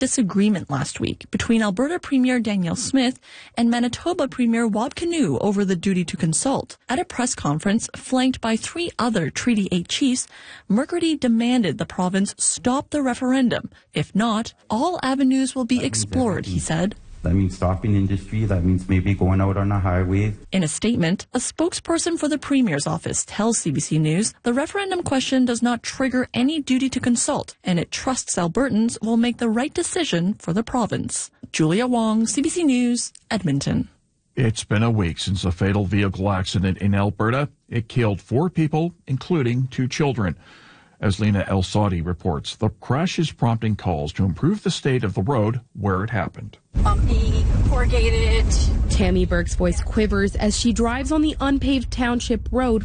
disagreement last week between Alberta Premier Danielle Smith and Manitoba Premier Wab Kinew over the duty to consult. At a press conference flanked by 3 other Treaty 8 chiefs, McCready demanded the province stop the referendum. If not, all avenues will be explored, he said. That means stopping industry. That means maybe going out on a highway. In a statement, a spokesperson for the Premier's office tells CBC News the referendum question does not trigger any duty to consult, and it trusts Albertans will make the right decision for the province. Julia Wong, CBC News, Edmonton. It's been a week since a fatal vehicle accident in Alberta. It killed 4 people, including 2 children. As Lena El-Sadi reports, the crash is prompting calls to improve the state of the road where it happened. Bumpy, corrugated. Tammy Burke's voice quivers as she drives on the unpaved township road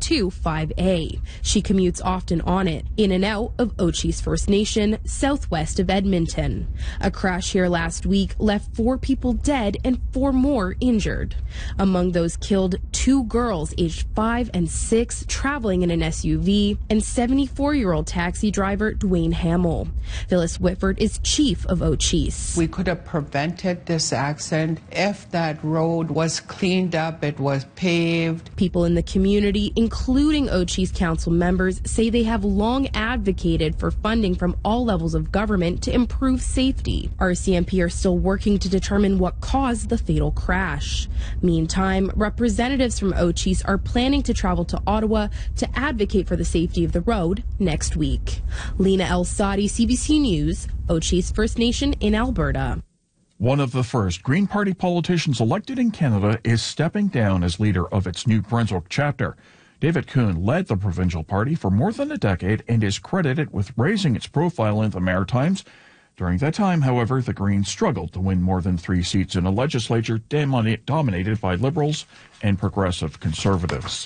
42-5A. She commutes often on it, in and out of Ochis First Nation, southwest of Edmonton. A crash here last week left 4 people dead and 4 more injured. Among those killed, 2 girls aged 5 and 6 traveling in an SUV, and 74-year-old taxi driver Dwayne Hamill. Phyllis Whitford is chief of Ochis. We could have prevented this accident if that road was cleaned up, it was paved. People in the community, including Ochis council members, say they have long advocated for funding from all levels of government to improve safety. RCMP are still working to determine what caused the fatal crash. Meantime, representatives from Ochis are planning to travel to Ottawa to advocate for the safety of the road next week. Lena El-Sadi, CBC News, Ochis First Nation in Alberta. One of the first Green Party politicians elected in Canada is stepping down as leader of its New Brunswick chapter. David Kuhn led the provincial party for more than a decade and is credited with raising its profile in the Maritimes. During that time, however, the Greens struggled to win more than 3 seats in a legislature dominated by Liberals and Progressive Conservatives.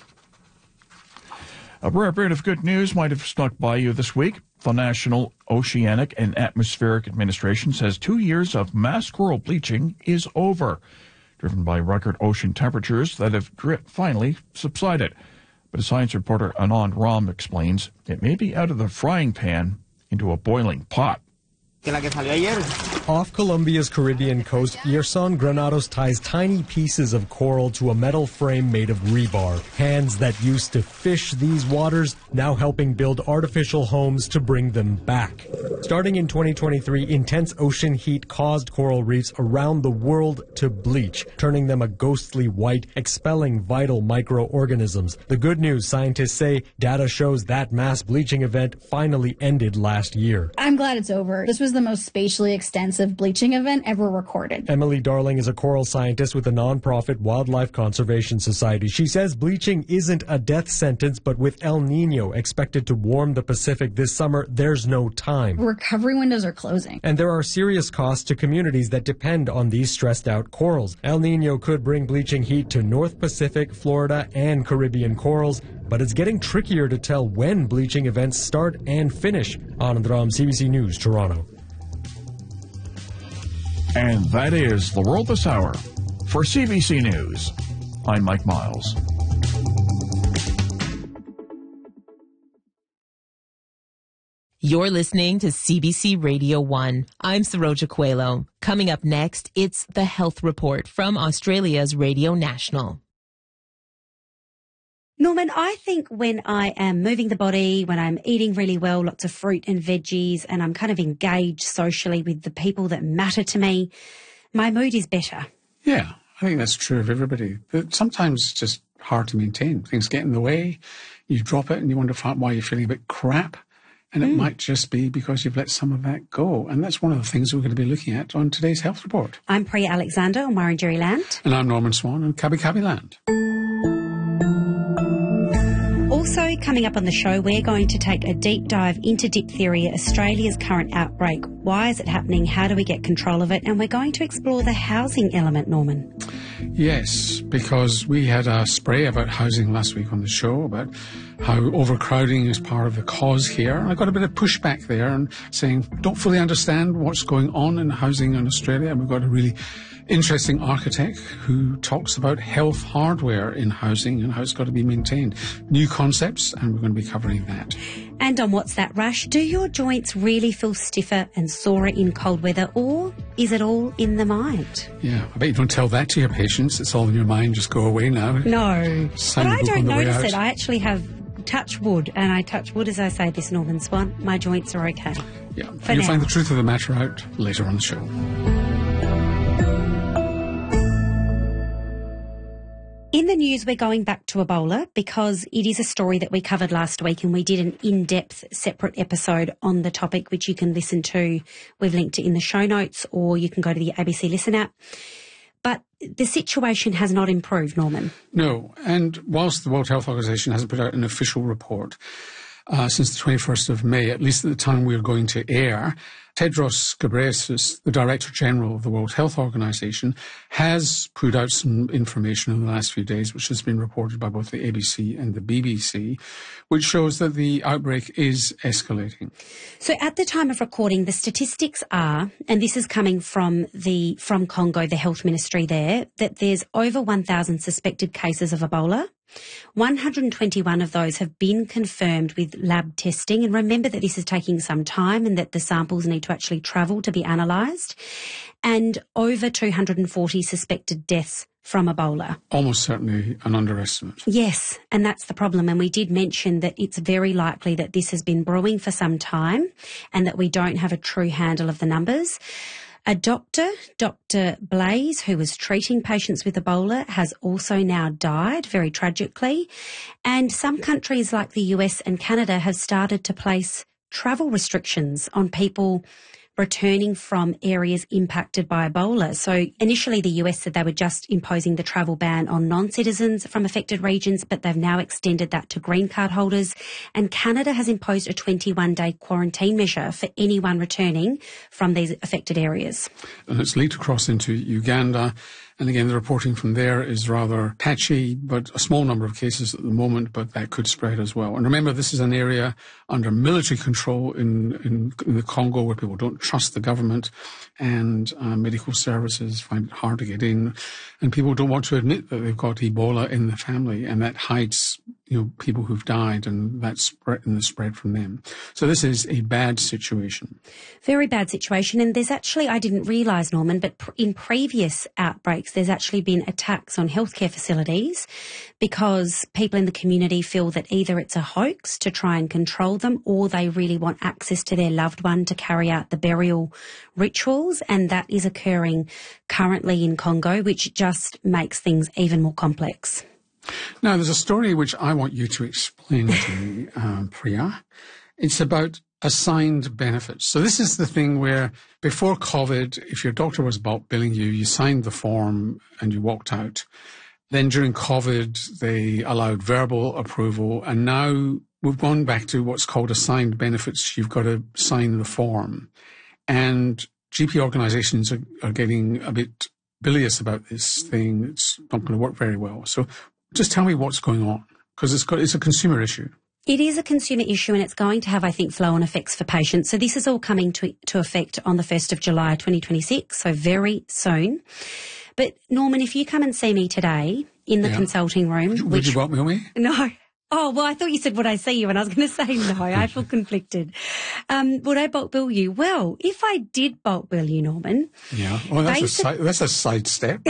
A rare bit of good news might have snuck by you this week. The National Oceanic and Atmospheric Administration says 2 years of mass coral bleaching is over, driven by record ocean temperatures that have finally subsided. But as science reporter Anand Ram explains, it may be out of the frying pan into a boiling pot. Off Colombia's Caribbean coast, Yerson Granados ties tiny pieces of coral to a metal frame made of rebar. Hands that used to fish these waters now helping build artificial homes to bring them back. Starting in 2023, intense ocean heat caused coral reefs around the world to bleach, turning them a ghostly white, expelling vital microorganisms. The good news, scientists say, data shows that mass bleaching event finally ended last year. I'm glad it's over. This was the most spatially extensive bleaching event ever recorded. Emily Darling is a coral scientist with the nonprofit Wildlife Conservation Society. She says bleaching isn't a death sentence, but with El Nino expected to warm the Pacific this summer, there's no time. Recovery windows are closing. And there are serious costs to communities that depend on these stressed out corals. El Nino could bring bleaching heat to North Pacific, Florida, and Caribbean corals, but it's getting trickier to tell when bleaching events start and finish. Anand Ram, CBC News, Toronto. And that is The World This Hour. For CBC News, I'm Mike Miles. You're listening to CBC Radio 1. I'm Saroja Coelho. Coming up next, it's The Health Report from Australia's Radio National. Norman, I think when I am moving the body, when I'm eating really well, lots of fruit and veggies, and I'm kind of engaged socially with the people that matter to me, my mood is better. Yeah, I think that's true of everybody. But sometimes it's just hard to maintain. Things get in the way, you drop it and you wonder why you're feeling a bit crap. And it might just be because you've let some of that go. And that's one of the things we're going to be looking at on today's Health Report. I'm Priya Alexander on Warringah Land. And I'm Norman Swan on Kabi Kabi Land. Also, coming up on the show, we're going to take a deep dive into diphtheria, Australia's current outbreak. Why is it happening? How do we get control of it? And we're going to explore the housing element, Norman. Yes, because we had a spray about housing last week on the show, about how overcrowding is part of the cause here. I got a bit of pushback there and saying, don't fully understand what's going on in housing in Australia. And we've got a really interesting architect who talks about health hardware in housing and how it's got to be maintained. New concepts, and we're going to be covering that. And on What's That Rush, do your joints really feel stiffer and sorer in cold weather, or is it all in the mind? Yeah, I bet you don't tell that to your patients. It's all in your mind. Just go away now. No, but I don't notice it. I actually have touch wood, and I touch wood as I say this, Norman Swan. My joints are okay. Yeah, you'll find the truth of the matter out later on the show. In the news, we're going back to Ebola because it is a story that we covered last week, and we did an in-depth separate episode on the topic, which you can listen to. We've linked it in the show notes, or you can go to the ABC Listen app. But the situation has not improved, Norman. No, and whilst the World Health Organization hasn't put out an official report since the 21st of May, at least at the time we're going to air, Tedros Ghebreyesus, the Director General of the World Health Organization, has put out some information in the last few days, which has been reported by both the ABC and the BBC, which shows that the outbreak is escalating. So at the time of recording, the statistics are, and this is coming from Congo, the health ministry there, that there's over 1,000 suspected cases of Ebola. 121 of those have been confirmed with lab testing. And remember that this is taking some time and that the samples need to actually travel to be analysed. And over 240 suspected deaths from Ebola. Almost certainly an underestimate. Yes, and that's the problem. And we did mention that it's very likely that this has been brewing for some time and that we don't have a true handle of the numbers. A doctor, Dr. Blaise, who was treating patients with Ebola, has also now died, very tragically. And some countries like the US and Canada have started to place travel restrictions on people returning from areas impacted by Ebola. So initially the US said they were just imposing the travel ban on non-citizens from affected regions, but they've now extended that to green card holders. And Canada has imposed a 21-day quarantine measure for anyone returning from these affected areas. And it's leaked across into Uganda. And again, the reporting from there is rather patchy, but a small number of cases at the moment, but that could spread as well. And remember, this is an area under military control in the Congo where people don't trust the government, and medical services find it hard to get in. And people don't want to admit that they've got Ebola in the family, and that hides people who've died, and that's the spread from them. So this is a bad situation. Very bad situation. And there's actually, I didn't realise, Norman, but in previous outbreaks, there's actually been attacks on healthcare facilities because people in the community feel that either it's a hoax to try and control them, or they really want access to their loved one to carry out the burial rituals. And that is occurring currently in Congo, which just makes things even more complex. Now, there's a story which I want you to explain to me, Priya. It's about assigned benefits. So this is the thing where before COVID, if your doctor was bulk billing you, you signed the form and you walked out. Then during COVID, they allowed verbal approval. And now we've gone back to what's called assigned benefits. You've got to sign the form. And GP organisations are getting a bit bilious about this thing. It's not going to work very well. So just tell me what's going on, because it's a consumer issue. It is a consumer issue, and it's going to have, I think, flow-on effects for patients. So this is all coming to effect on the 1st of July 2026, so very soon. But Norman, if you come and see me today in the consulting room... Would you bulk bill me? No. Oh, well, I thought you said, would I see you? And I was going to say no. I feel conflicted. Would I bulk bill you? Well, if I did bulk bill you, Norman... Yeah. Well, that's a side step.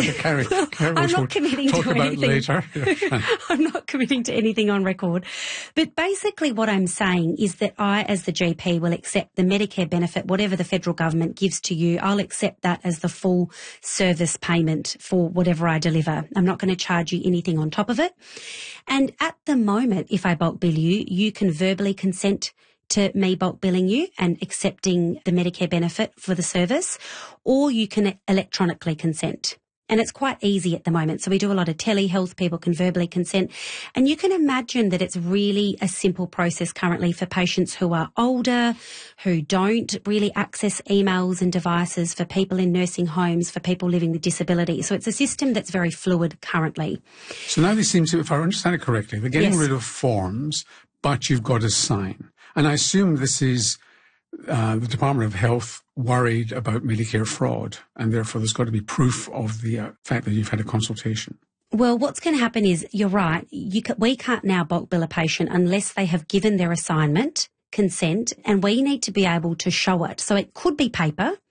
I'm not committing to anything. Later. I'm not committing to anything on record. But basically what I'm saying is that I, as the GP, will accept the Medicare benefit, whatever the federal government gives to you. I'll accept that as the full service payment for whatever I deliver. I'm not going to charge you anything on top of it. And at the moment, if I bulk bill you, you can verbally consent to me bulk billing you and accepting the Medicare benefit for the service, or you can electronically consent. And it's quite easy at the moment. So we do a lot of telehealth. People can verbally consent. And you can imagine that it's really a simple process currently for patients who are older, who don't really access emails and devices, for people in nursing homes, for people living with disability. So it's a system that's very fluid currently. So now they seem to, if I understand it correctly, they're getting Yes. rid of forms, but you've got to sign. And I assume this is the Department of Health worried about Medicare fraud, and therefore there's got to be proof of the fact that you've had a consultation. Well, what's going to happen is, you're right, we can't now bulk bill a patient unless they have given their assignment, consent, and we need to be able to show it. So it could be paper,